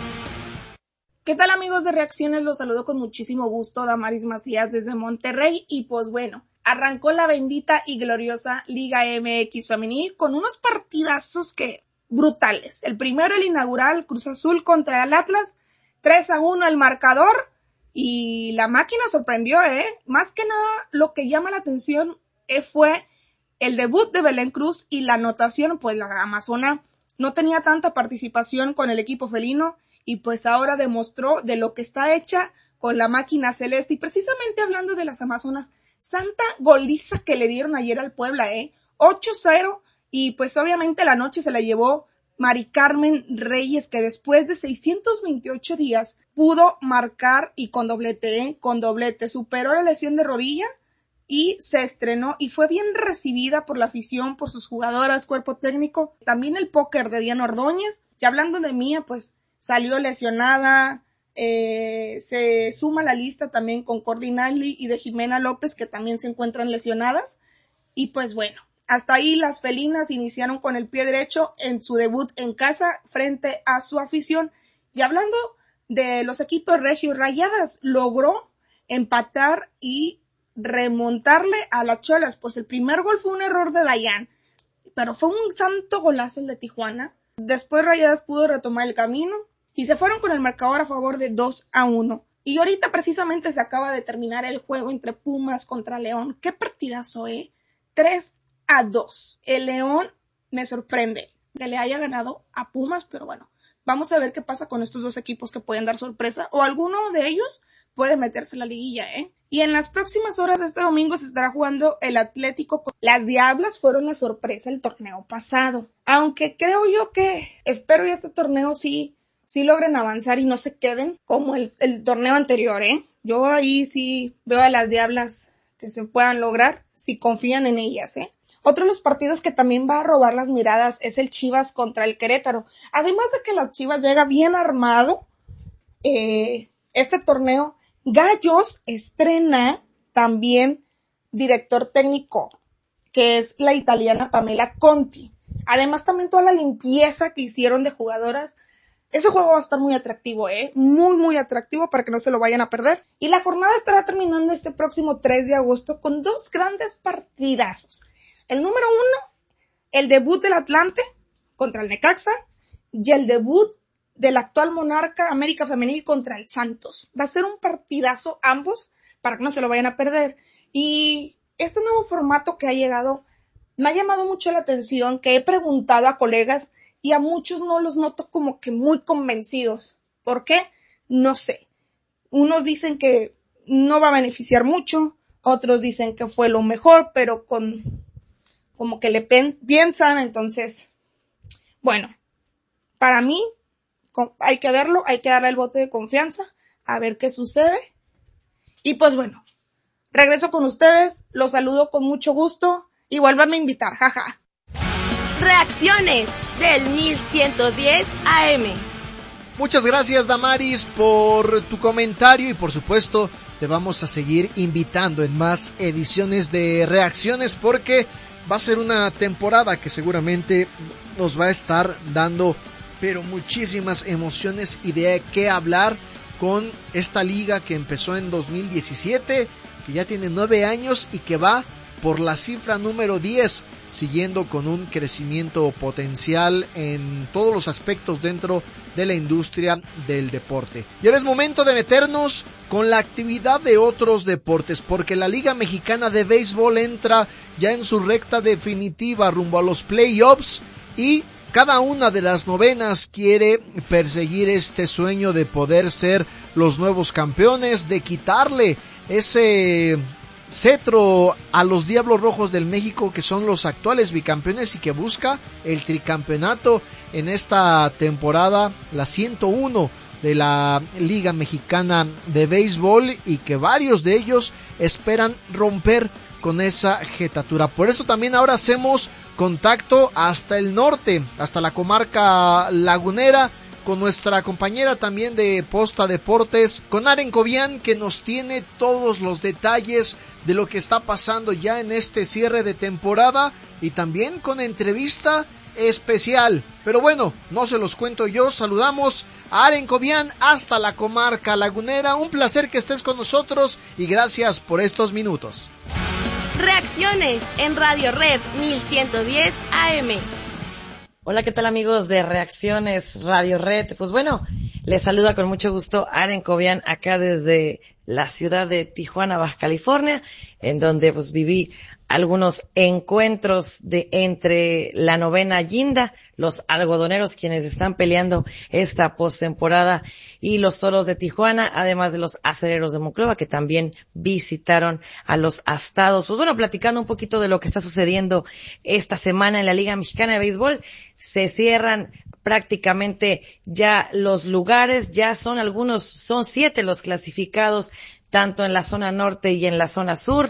¿Qué tal, amigos de Reacciones? Los saludo con muchísimo gusto, Damaris Macías desde Monterrey, y pues bueno, arrancó la bendita y gloriosa Liga M X femenil con unos partidazos que brutales. El primero, el inaugural, Cruz Azul contra el Atlas, tres a uno el marcador, y la máquina sorprendió, ¿eh? Más que nada, lo que llama la atención eh, fue el debut de Belén Cruz y la anotación, pues la Amazona no tenía tanta participación con el equipo felino, y pues ahora demostró de lo que está hecha con la máquina celeste. Y precisamente hablando de las Amazonas, santa goliza que le dieron ayer al Puebla, ¿eh? ocho cero, y pues obviamente la noche se la llevó Mari Carmen Reyes, que después de seiscientos veintiocho días pudo marcar, y con doblete, ¿eh? Con doblete, superó la lesión de rodilla y se estrenó, y fue bien recibida por la afición, por sus jugadoras, cuerpo técnico. También el póker de Diana Ordóñez, y hablando de Mía, pues salió lesionada. Eh, se suma a la lista también con Cordinali y de Jimena López, que también se encuentran lesionadas. Y pues bueno, Hasta ahí las felinas iniciaron con el pie derecho en su debut en casa frente a su afición. Y hablando de los equipos regios, Rayadas logró empatar y remontarle a las Cholas, pues el primer gol fue un error de Dayan, pero fue un santo golazo el de Tijuana. Después Rayadas pudo retomar el camino y se fueron con el marcador a favor de dos a uno. Y ahorita precisamente se acaba de terminar el juego entre Pumas contra León. ¡Qué partidazo, eh! tres a dos. El León me sorprende que le haya ganado a Pumas, pero bueno, vamos a ver qué pasa con estos dos equipos que pueden dar sorpresa, o alguno de ellos puede meterse en la liguilla, ¿eh? Y en las próximas horas de este domingo se estará jugando el Atlético. Las Diablas fueron la sorpresa el torneo pasado, aunque creo yo que, espero y este torneo sí, sí logren avanzar y no se queden como el, el torneo anterior, ¿eh? Yo ahí sí veo a las Diablas que se puedan lograr, si confían en ellas, ¿eh? Otro de los partidos que también va a robar las miradas es el Chivas contra el Querétaro. Además de que las Chivas llega bien armado, eh, este torneo, Gallos estrena también director técnico, que es la italiana Pamela Conti. Además también toda la limpieza que hicieron de jugadoras. Ese juego va a estar muy atractivo, ¿eh? Muy, muy atractivo para que no se lo vayan a perder. Y la jornada estará terminando este próximo tres de agosto con dos grandes partidazos. El número uno, el debut del Atlante contra el Necaxa y el debut del actual monarca América Femenil contra el Santos. Va a ser un partidazo ambos para que no se lo vayan a perder. Y este nuevo formato que ha llegado me ha llamado mucho la atención, que he preguntado a colegas y a muchos no los noto como que muy convencidos. ¿Por qué? No sé. Unos dicen que no va a beneficiar mucho, otros dicen que fue lo mejor, pero con como que le piensan, entonces, bueno, para mí hay que verlo, hay que darle el voto de confianza, a ver qué sucede. Y pues bueno, regreso con ustedes, los saludo con mucho gusto y vuélvanme a invitar, jaja.
Reacciones del mil ciento diez A M.
Muchas gracias, Damaris, por tu comentario y por supuesto te vamos a seguir invitando en más ediciones de Reacciones porque va a ser una temporada que seguramente nos va a estar dando pero muchísimas emociones y de qué hablar con esta liga que empezó en dos mil diecisiete, que ya tiene nueve años y que va por la cifra número diez, siguiendo con un crecimiento potencial en todos los aspectos dentro de la industria del deporte. Y ahora es momento de meternos con la actividad de otros deportes, porque la Liga Mexicana de Béisbol entra ya en su recta definitiva rumbo a los playoffs y cada una de las novenas quiere perseguir este sueño de poder ser los nuevos campeones, de quitarle ese cetro a los Diablos Rojos del México, que son los actuales bicampeones y que busca el tricampeonato en esta temporada, la ciento uno de la Liga Mexicana de Béisbol, y que varios de ellos esperan romper con esa jetatura. Por eso también ahora hacemos contacto hasta el norte, hasta la comarca lagunera, con nuestra compañera también de Posta Deportes, con Aren Cobian, que nos tiene todos los detalles de lo que está pasando ya en este cierre de temporada y también con entrevista especial. Pero bueno, no se los cuento yo. Saludamos a Aren Cobian hasta la comarca lagunera. Un placer que estés con nosotros y gracias por estos minutos.
Reacciones en Radio Red mil ciento diez A M.
Hola, ¿qué tal amigos de Reacciones Radio Red? Pues bueno, les saluda con mucho gusto Aren Cobian acá desde la ciudad de Tijuana, Baja California, en donde pues viví algunos encuentros de entre la novena Guinda, los algodoneros quienes están peleando esta postemporada, y los Toros de Tijuana, además de los Acereros de Monclova, que también visitaron a los Astados. Pues bueno, platicando un poquito de lo que está sucediendo esta semana en la Liga Mexicana de Béisbol, se cierran prácticamente ya los lugares, ya son algunos, son siete los clasificados, tanto en la zona norte y en la zona sur.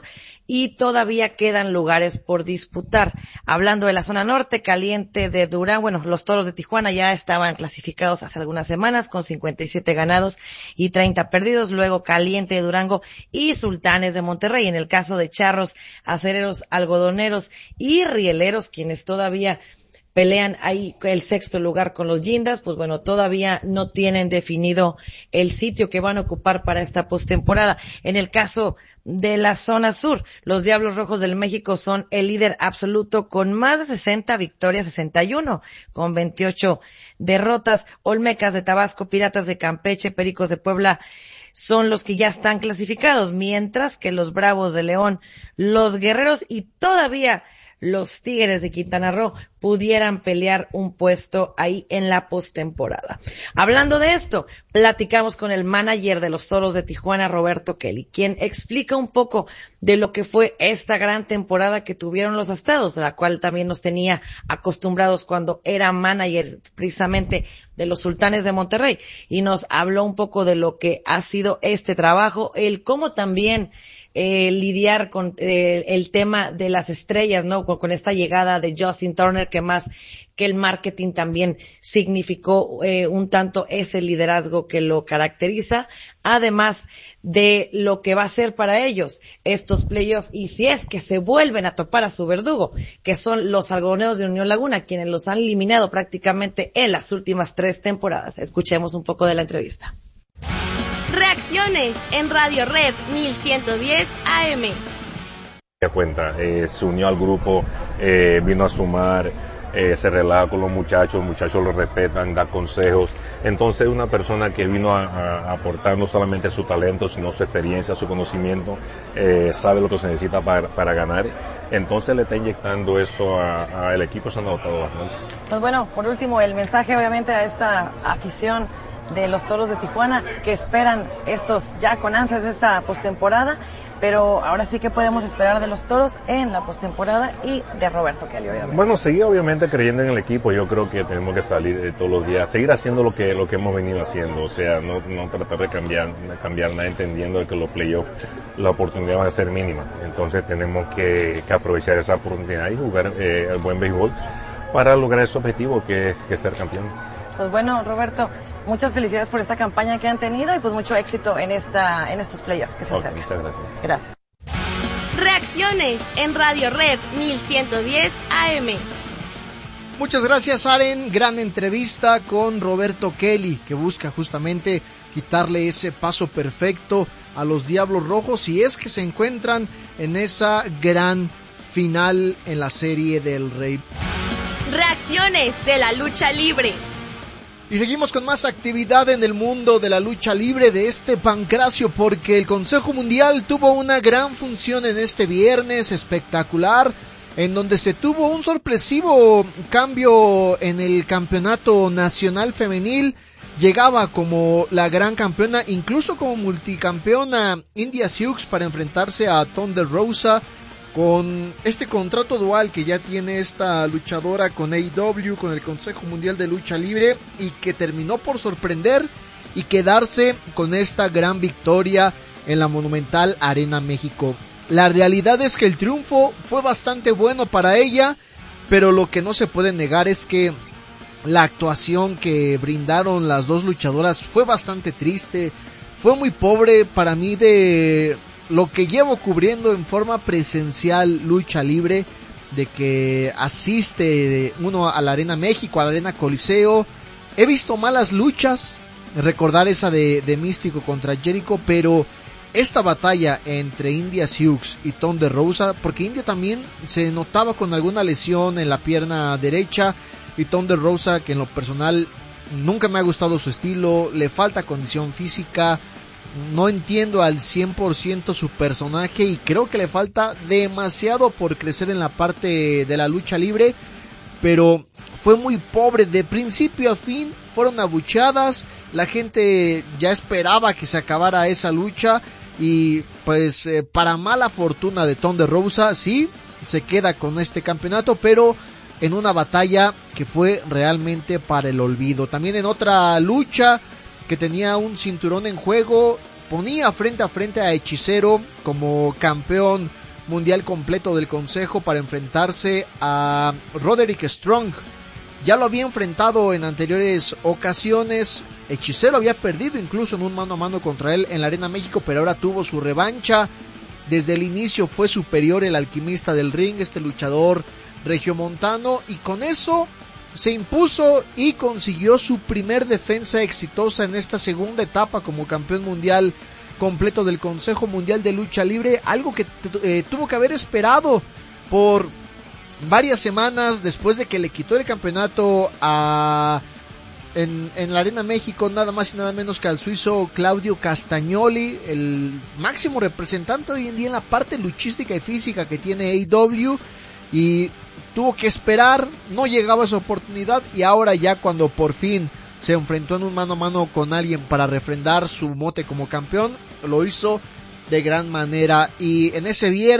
y todavía quedan lugares por disputar. Hablando de la zona norte, Caliente de Durán, bueno, los Toros de Tijuana ya estaban clasificados hace algunas semanas con cincuenta y siete ganados y treinta perdidos, luego Caliente de Durango y Sultanes de Monterrey. En el caso de Charros, Acereros, Algodoneros y Rieleros, quienes todavía pelean ahí el sexto lugar con los Yindas, pues bueno, todavía no tienen definido el sitio que van a ocupar para esta postemporada. En el caso de la zona sur, los Diablos Rojos del México son el líder absoluto con más de sesenta victorias, sesenta y uno, con veintiocho derrotas. Olmecas de Tabasco, Piratas de Campeche, Pericos de Puebla son los que ya están clasificados, mientras que los Bravos de León, los Guerreros y todavía los Tigres de Quintana Roo pudieran pelear un puesto ahí en la postemporada. Hablando de esto, platicamos con el manager de los Toros de Tijuana, Roberto Kelly, quien explica un poco de lo que fue esta gran temporada que tuvieron los Astados, la cual también nos tenía acostumbrados cuando era manager precisamente de los Sultanes de Monterrey, y nos habló un poco de lo que ha sido este trabajo, el cómo también Eh, lidiar con eh, el tema de las estrellas, ¿no? Con, con esta llegada de Justin Turner, que más que el marketing también significó eh, un tanto ese liderazgo que lo caracteriza, además de lo que va a ser para ellos estos playoffs, y si es que se vuelven a topar a su verdugo, que son los Algodoneros de Unión Laguna, quienes los han eliminado prácticamente en las últimas tres temporadas. Escuchemos un poco de la entrevista.
Reacciones en Radio Red mil ciento diez A M.
Cuenta, eh, se unió al grupo, eh, vino a sumar, eh, se relaja con los muchachos, los muchachos lo respetan, da consejos. Entonces es una persona que vino a, a aportar no solamente su talento, sino su experiencia, su conocimiento, eh, sabe lo que se necesita para, para ganar. Entonces le está inyectando eso al equipo, se ha notado bastante.
Pues bueno, por último, el mensaje obviamente a esta afición de los Toros de Tijuana, que esperan estos ya con ansias esta postemporada, pero ahora sí que podemos esperar de los Toros en la postemporada y de Roberto Kelly, obviamente.
Bueno, seguir obviamente creyendo en el equipo. Yo creo que tenemos que salir todos los días, seguir haciendo lo que lo que hemos venido haciendo, o sea, no, no tratar de cambiar, de cambiar nada, entendiendo que los playoffs, la oportunidad va a ser mínima, entonces tenemos que, que aprovechar esa oportunidad y jugar eh, el buen béisbol para lograr ese objetivo que, que es ser campeón.
Pues bueno, Roberto, muchas felicidades por esta campaña que han tenido y pues mucho éxito en esta en estos playoffs que se
okay,
acercan.
Muchas gracias.
Gracias.
Reacciones en Radio Red mil ciento diez A M.
Muchas gracias, Aren. Gran entrevista con Roberto Kelly, que busca justamente quitarle ese paso perfecto a los Diablos Rojos, si es que se encuentran en esa gran final en la Serie del Rey.
Reacciones de la lucha libre.
Y seguimos con más actividad en el mundo de la lucha libre de este pancracio, porque el Consejo Mundial tuvo una gran función en este viernes espectacular, en donde se tuvo un sorpresivo cambio en el campeonato nacional femenil. Llegaba como la gran campeona, incluso como multicampeona, India Sioux para enfrentarse a Thunder Rosa, con este contrato dual que ya tiene esta luchadora con A E W, con el Consejo Mundial de Lucha Libre, y que terminó por sorprender y quedarse con esta gran victoria en la Monumental Arena México. La realidad es que el triunfo fue bastante bueno para ella, pero lo que no se puede negar es que la actuación que brindaron las dos luchadoras fue bastante triste, fue muy pobre para mí de lo que llevo cubriendo en forma presencial lucha libre, de que asiste uno a la Arena México, a la Arena Coliseo. He visto malas luchas, recordar esa de, de Místico contra Jericho, pero esta batalla entre India Sioux y Thunder Rosa, porque India también se notaba con alguna lesión en la pierna derecha, y Thunder Rosa, que en lo personal nunca me ha gustado su estilo, le falta condición física, no entiendo al cien por ciento su personaje y creo que le falta demasiado por crecer en la parte de la lucha libre, pero fue muy pobre de principio a fin, fueron abucheadas, la gente ya esperaba que se acabara esa lucha y pues eh, para mala fortuna de Thunder Rosa, sí, se queda con este campeonato, pero en una batalla que fue realmente para el olvido. También en otra lucha que tenía un cinturón en juego, ponía frente a frente a Hechicero como campeón mundial completo del Consejo para enfrentarse a Roderick Strong. Ya lo había enfrentado en anteriores ocasiones, Hechicero había perdido incluso en un mano a mano contra él en la Arena México, pero ahora tuvo su revancha. Desde el inicio fue superior el alquimista del ring, este luchador regiomontano, y con eso se impuso y consiguió su primer defensa exitosa en esta segunda etapa como campeón mundial completo del Consejo Mundial de Lucha Libre, algo que eh, tuvo que haber esperado por varias semanas después de que le quitó el campeonato a en, en la Arena México, nada más y nada menos que al suizo Claudio Castagnoli, el máximo representante hoy en día en la parte luchística y física que tiene A E W, y tuvo que esperar, no llegaba esa oportunidad, y ahora ya cuando por fin se enfrentó en un mano a mano con alguien para refrendar su mote como campeón, lo hizo de gran manera. Y en ese viernes